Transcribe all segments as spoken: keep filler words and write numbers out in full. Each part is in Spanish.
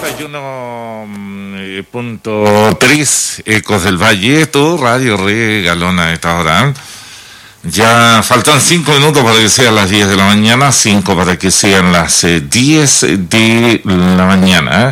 noventa y uno punto tres Ecos del Valle, tu radio regalona a esta hora. Ya faltan cinco minutos para que sean las diez de la mañana, cinco para que sean las eh, diez de la mañana.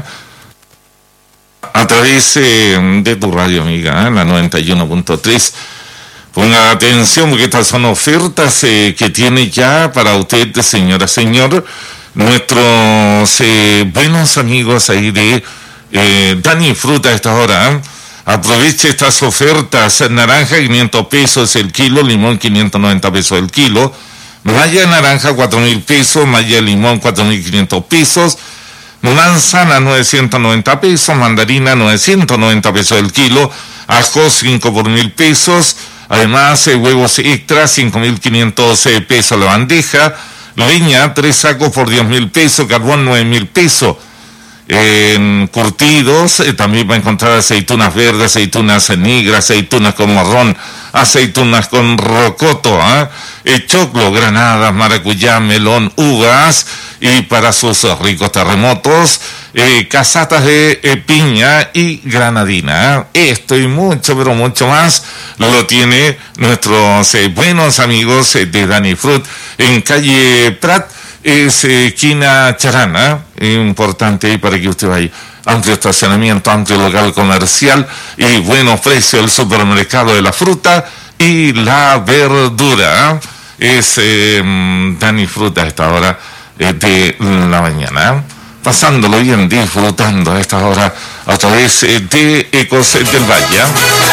A través eh, de tu radio amiga, ¿eh? La noventa y uno punto tres. Ponga atención porque estas son ofertas eh, que tiene ya para usted, señora, señor, nuestros eh, buenos amigos ahí de eh, Dani Fruta a esta hora. ¿eh? Aproveche estas ofertas: naranja quinientos pesos el kilo, limón quinientos noventa pesos el kilo, malla de naranja cuatro mil pesos, malla de limón cuatro mil quinientos pesos, manzana novecientos noventa pesos, mandarina novecientos noventa pesos el kilo, ajo cinco por mil pesos, además eh, huevos extra cinco mil quinientos eh, pesos la bandeja, leña tres sacos por diez mil pesos, carbón nueve mil pesos. En curtidos eh, también va a encontrar aceitunas verdes, aceitunas negras, aceitunas con marrón, aceitunas con rocoto, ¿eh? Eh, choclo, granadas, maracuyá, melón, uvas, y para sus ricos terremotos, eh, casatas de eh, piña y granadina. ¿eh? Esto y mucho, pero mucho más lo tiene nuestros eh, buenos amigos eh, de Dani Fruit en calle Prat. Es eh, esquina Charana, eh, importante para que usted vaya. Amplio estacionamiento, amplio local comercial y buenos precios. El supermercado de la fruta y la verdura. ¿eh? Es eh, Dani Fruta a esta hora eh, de la mañana. ¿eh? Pasándolo bien, disfrutando a esta hora a través eh, de Ecos del Valle.